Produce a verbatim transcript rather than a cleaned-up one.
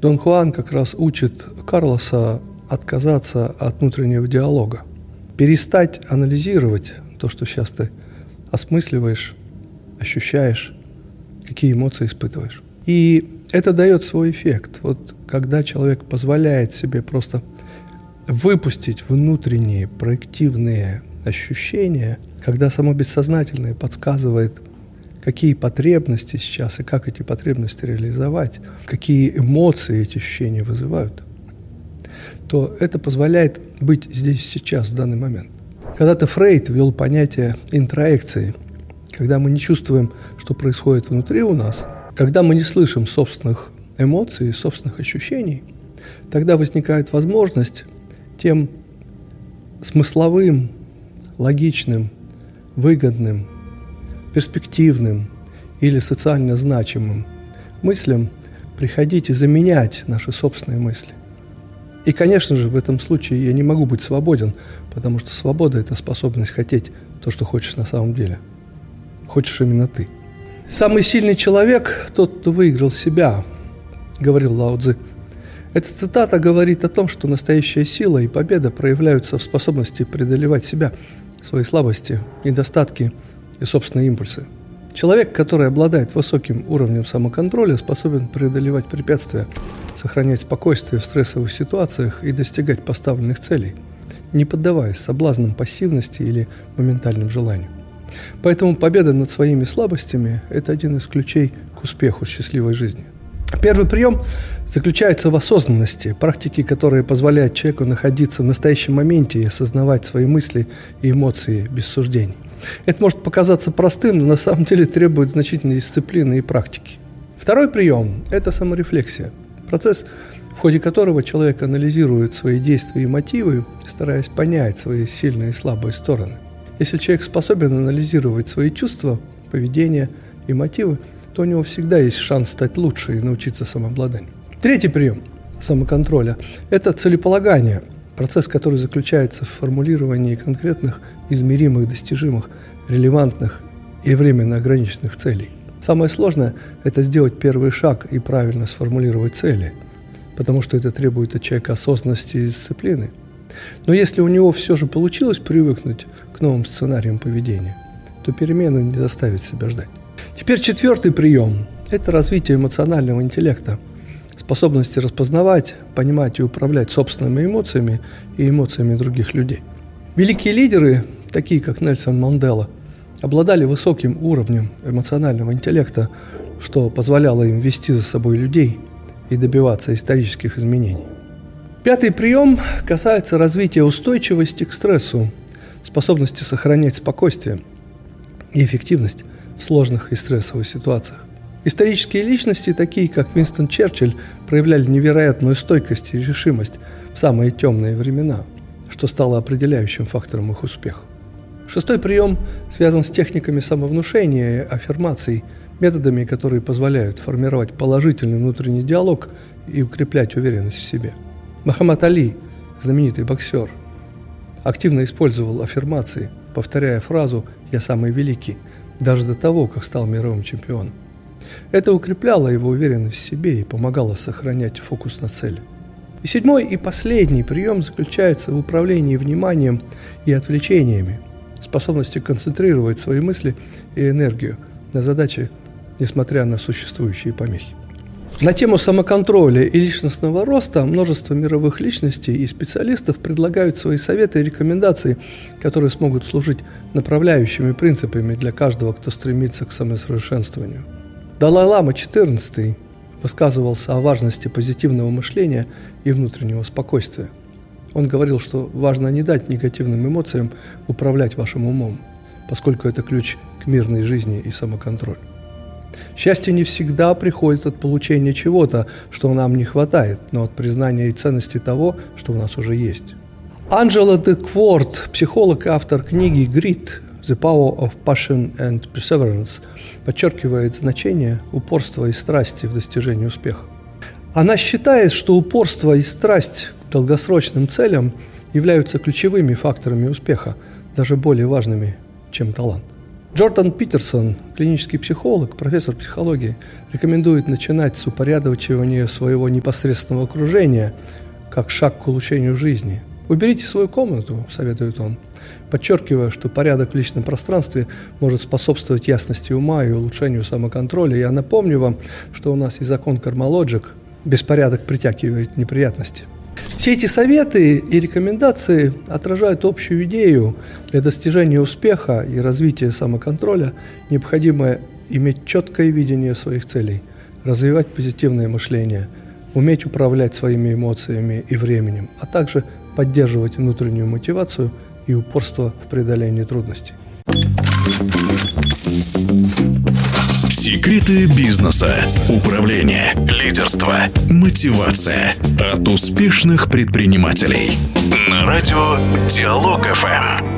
Дон Хуан как раз учит Карлоса отказаться от внутреннего диалога, перестать анализировать то, что сейчас ты осмысливаешь, ощущаешь, какие эмоции испытываешь. И это дает свой эффект. Вот когда человек позволяет себе просто выпустить внутренние проективные ощущения, когда само бессознательное подсказывает, какие потребности сейчас и как эти потребности реализовать, какие эмоции эти ощущения вызывают, то это позволяет быть здесь сейчас, в данный момент. Когда-то Фрейд ввел понятие интроекции, когда мы не чувствуем, что происходит внутри у нас, когда мы не слышим собственных эмоций, собственных ощущений, тогда возникает возможность тем смысловым, логичным, выгодным, перспективным или социально значимым мыслям приходить и заменять наши собственные мысли. И, конечно же, в этом случае я не могу быть свободен, потому что свобода – это способность хотеть то, что хочешь на самом деле. Хочешь именно ты. «Самый сильный человек – тот, кто выиграл себя», – говорил Лао Цзы. Эта цитата говорит о том, что настоящая сила и победа проявляются в способности преодолевать себя, свои слабости, недостатки и собственные импульсы. Человек, который обладает высоким уровнем самоконтроля, способен преодолевать препятствия, сохранять спокойствие в стрессовых ситуациях и достигать поставленных целей, не поддаваясь соблазнам пассивности или моментальным желаниям. Поэтому победа над своими слабостями – это один из ключей к успеху счастливой жизни. Первый прием заключается в осознанности, практике, которая позволяет человеку находиться в настоящем моменте и осознавать свои мысли и эмоции без суждений. Это может показаться простым, но на самом деле требует значительной дисциплины и практики. Второй прием – это саморефлексия, процесс, в ходе которого человек анализирует свои действия и мотивы, стараясь понять свои сильные и слабые стороны. Если человек способен анализировать свои чувства, поведение и мотивы, то у него всегда есть шанс стать лучше и научиться самообладанию. Третий прием самоконтроля – это целеполагание, процесс, который заключается в формулировании конкретных, измеримых, достижимых, релевантных и временно ограниченных целей. Самое сложное – это сделать первый шаг и правильно сформулировать цели, потому что это требует от человека осознанности и дисциплины. Но если у него все же получилось привыкнуть к новым сценариям поведения, то перемены не заставят себя ждать. Теперь четвертый прием – это развитие эмоционального интеллекта, способности распознавать, понимать и управлять собственными эмоциями и эмоциями других людей. Великие лидеры, такие как Нельсон Мандела, обладали высоким уровнем эмоционального интеллекта, что позволяло им вести за собой людей и добиваться исторических изменений. Пятый прием касается развития устойчивости к стрессу, способности сохранять спокойствие и эффективность в сложных и стрессовых ситуациях. Исторические личности, такие как Уинстон Черчилль, проявляли невероятную стойкость и решимость в самые темные времена, что стало определяющим фактором их успеха. Шестой прием связан с техниками самовнушения и аффирмаций, методами, которые позволяют формировать положительный внутренний диалог и укреплять уверенность в себе. Мухаммад Али, знаменитый боксер, активно использовал аффирмации, повторяя фразу «Я самый великий», даже до того, как стал мировым чемпионом. Это укрепляло его уверенность в себе и помогало сохранять фокус на цели. И седьмой и последний прием заключается в управлении вниманием и отвлечениями, способности концентрировать свои мысли и энергию на задачи, несмотря на существующие помехи. На тему самоконтроля и личностного роста множество мировых личностей и специалистов предлагают свои советы и рекомендации, которые смогут служить направляющими принципами для каждого, кто стремится к самосовершенствованию. Далай-лама четырнадцатый высказывался о важности позитивного мышления и внутреннего спокойствия. Он говорил, что важно не дать негативным эмоциям управлять вашим умом, поскольку это ключ к мирной жизни и самоконтролю. Счастье не всегда приходит от получения чего-то, что нам не хватает, но от признания и ценности того, что у нас уже есть. Анджела Декворт, психолог и автор книги «Grit. The Power of Passion and Perseverance», подчеркивает значение упорства и страсти в достижении успеха. Она считает, что упорство и страсть к долгосрочным целям являются ключевыми факторами успеха, даже более важными, чем талант. Джордан Питерсон, клинический психолог, профессор психологии, рекомендует начинать с упорядочивания своего непосредственного окружения как шаг к улучшению жизни. Уберите свою комнату, советует он, подчеркивая, что порядок в личном пространстве может способствовать ясности ума и улучшению самоконтроля. Я напомню вам, что у нас есть закон карма-лоджик, беспорядок притягивает неприятности. Все эти советы и рекомендации отражают общую идею. Для достижения успеха и развития самоконтроля необходимо иметь четкое видение своих целей, развивать позитивное мышление, уметь управлять своими эмоциями и временем, а также поддерживать внутреннюю мотивацию и упорство в преодолении трудностей. Секреты бизнеса, управления, лидерства, мотивация от успешных предпринимателей. На радио Диалог эф эм.